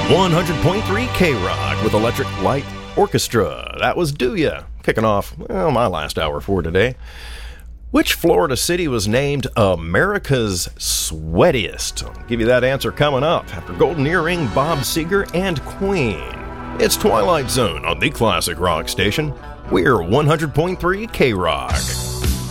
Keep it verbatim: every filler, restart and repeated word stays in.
one hundred point three K-Rock with Electric Light Orchestra. That was Do Ya, kicking off, well, my last hour for today. Which Florida city was named America's Sweatiest? I'll give you that answer coming up after Golden Earring, Bob Seger, and Queen. It's Twilight Zone on the Classic Rock Station. We're one hundred point three K-Rock.